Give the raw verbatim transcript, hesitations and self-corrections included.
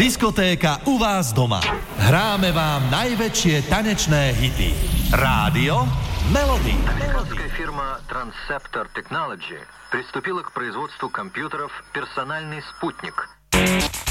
Diskotéka u vás doma. Hráme vám najväčšie tanečné hity. Rádio Melody. Американская фирма Transceptor Technology приступила к производству компьютеров «Персональный спутник».